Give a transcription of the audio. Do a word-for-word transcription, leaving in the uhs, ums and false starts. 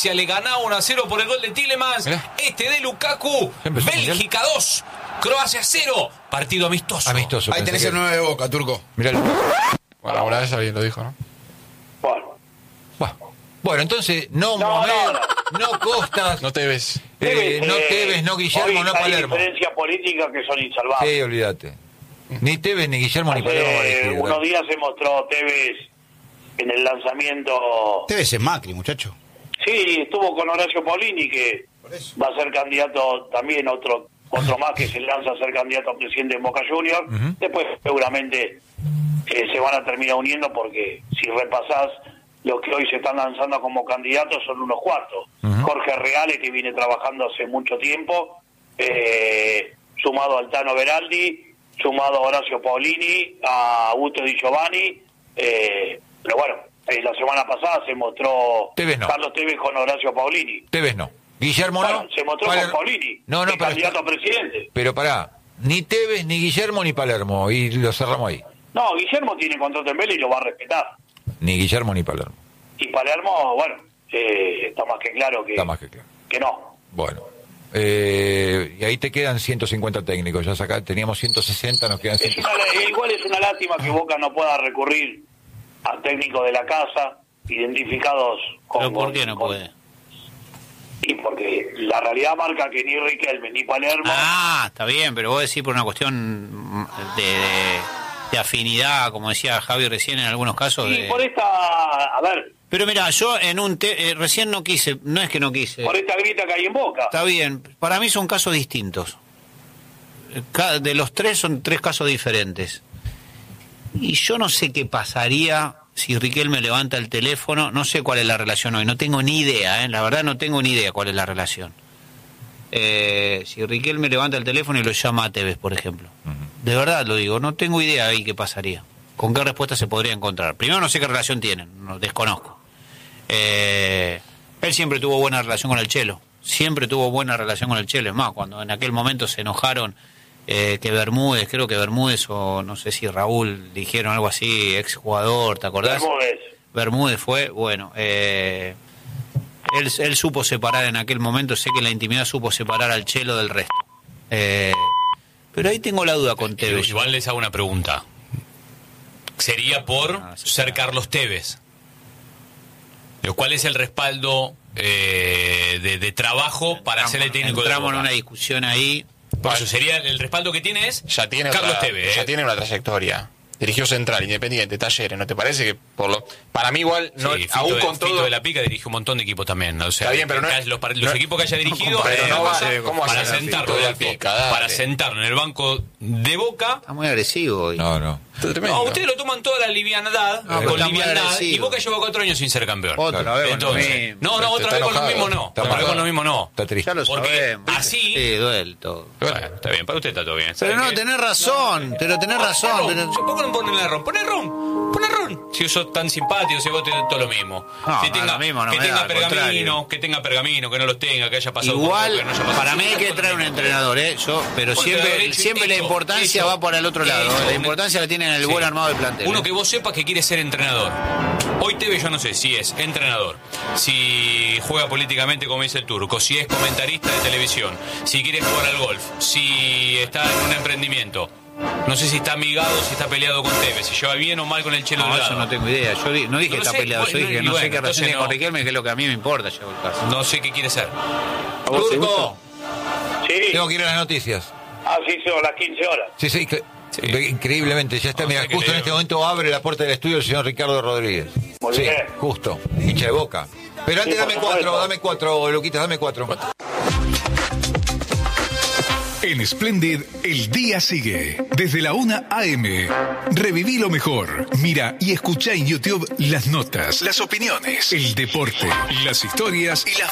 Croacia le ganaba uno a cero por el gol de Tielemans. Mirá. Este de Lukaku. Bélgica dos, Croacia cero. Partido amistoso. Amistoso. Ahí tenés que... el nueve de Boca, Turco. Mirá el... Bueno, alguna vez alguien lo dijo, ¿no? Bueno. Bueno, bueno entonces, no, No, Mohamed, no, no. no Costas, No te ves. eh, Tevez, no eh, Tevez, no Guillermo, hoy no hay Palermo. diferencias políticas que son insalvables. Sí, olvídate. Ni Tevez, ni Guillermo, ni Palermo. Hace unos días se mostró Tevez en el lanzamiento. Tevez es Macri, muchacho. Sí, estuvo con Horacio Paulini, que va a ser candidato también, otro otro más que se lanza a ser candidato a presidente de Boca Juniors. Uh-huh. Después seguramente eh, se van a terminar uniendo, porque si repasás los que hoy se están lanzando como candidatos son unos cuantos. Uh-huh. Jorge Reale, que viene trabajando hace mucho tiempo, eh, sumado al Tano Beraldi, sumado a Horacio Paulini, a Augusto Di Giovanni, eh, pero bueno, eh, la semana pasada se mostró Tevez no. Carlos Tevez con Horacio Paulini. Tevez no. Guillermo bueno, no. se mostró Paler... con Paulini, no, no, el candidato a presidente. Pero pará, ni Tevez, ni Guillermo, ni Palermo, y lo cerramos ahí. No, Guillermo tiene contrato en Vélez y lo va a respetar. Ni Guillermo, ni Palermo. Y Palermo, bueno, eh, está más que claro que, está más que, claro. que no. Bueno. Eh, y ahí te quedan ciento cincuenta técnicos, ya saca, teníamos ciento sesenta, nos quedan ciento cincuenta. Es una, igual es una lástima que Boca no pueda recurrir a técnicos de la casa, identificados con... ¿Pero por qué no con, puede? Y porque la realidad marca que ni Riquelme ni Palermo... Ah, está bien, pero vos decís por una cuestión de, de, de afinidad, como decía Javi recién en algunos casos. Y de... por esta... A ver... Pero mira, yo en un te, eh, recién no quise, no es que no quise. Por esta grita que hay en Boca. Está bien, para mí son casos distintos. Cada, de los tres son tres casos diferentes. Y yo no sé qué pasaría si Riquelme levanta el teléfono, no sé cuál es la relación hoy, no tengo ni idea, ¿eh? La verdad no tengo ni idea cuál es la relación. Eh, si Riquelme levanta el teléfono y lo llama a Tevez, por ejemplo. Uh-huh. De verdad lo digo, no tengo idea ahí qué pasaría. ¿Con qué respuesta se podría encontrar? Primero no sé qué relación tienen, no, desconozco. Eh, él siempre tuvo buena relación con el Chelo, siempre tuvo buena relación con el Chelo, es más, cuando en aquel momento se enojaron eh, que Bermúdez, creo que Bermúdez o no sé si Raúl dijeron algo así, ex jugador, ¿te acordás? Bermúdez. Bermúdez fue, bueno, eh, él, él supo separar en aquel momento, sé que en la intimidad supo separar al Chelo del resto. Eh, pero ahí tengo la duda con Tevez. Igual les hago una pregunta. Sería por ah, ser Carlos Tevez. ¿Cuál es el respaldo eh, de, de trabajo para ser el técnico de Boca? Entramos en una discusión ahí. Por eso sería el respaldo que tiene es ya tiene Carlos otra, Tevez. Ya ¿eh? tiene una trayectoria. Dirigió Central, Independiente, Talleres. ¿No te parece que por lo para mí igual no sí, aún de, con Fito todo de la Pica dirigió un montón de equipos también, o sea, está bien, pero no los, los no, equipos que haya dirigido no, pero no va, ¿cómo para sentarlo de Pica, para sentarlo en el banco de Boca. Está muy agresivo hoy. No, no. No, ustedes lo toman toda la liviandad, no, con liviandad, y Boca lleva cuatro años sin ser campeón. Otra vez Entonces, no, no, otra vez con lo mismo no. Otra vez con lo mismo no. Está triste. Ya lo Porque sabemos. así sí, duele todo. Bueno, está bien, para usted está todo bien. Pero no, qué? tenés razón, pero tenés razón. Pero... ¿Por qué no ponen el ron? Poné ron, poné ron. Si sos tan simpático, si vos tenés todo lo mismo. No, si tenga, lo mismo no que me tenga da, pergamino, que tenga pergamino, que no los tenga, que haya pasado. Igual, por, que no haya pasado para mí hay que traer un entrenador, ¿eh? Yo, pero Bueno, siempre, hecho, siempre hecho, la importancia hecho, va por el otro lado. hecho, la importancia la tiene en el sí. buen armado del plantel. Uno ¿eh? que vos sepas que quiere ser entrenador. Hoy Tevez yo no sé si es entrenador, si juega políticamente como dice el Turco, si es comentarista de televisión, si quiere jugar al golf, si está en un emprendimiento. No sé si está amigado, si está peleado con Tevez, si lleva bien o mal con el Chelo No, Delgado. eso no tengo idea. Yo di, no dije No que está sé, peleado, bueno, yo dije que y no bueno, sé qué relación tiene no. con Riquelme, que es lo que a mí me importa, llevo el caso. No sé qué quiere ser. Turco, Sí. tengo que ir a las noticias. Ah, sí, son las quince horas. Sí, sí, que, Sí. increíblemente, ya está, No mira, sé qué justo le en este digo. momento abre la puerta del estudio el señor Ricardo Rodríguez. Muy sí, bien. justo, hincha de Boca. Pero antes Sí, por dame supuesto. cuatro, dame cuatro, Luquitas, dame cuatro. En Splendid, el día sigue. Desde la una a eme. Reviví lo mejor. Mira y escucha en YouTube las notas, las opiniones, el deporte, las historias y las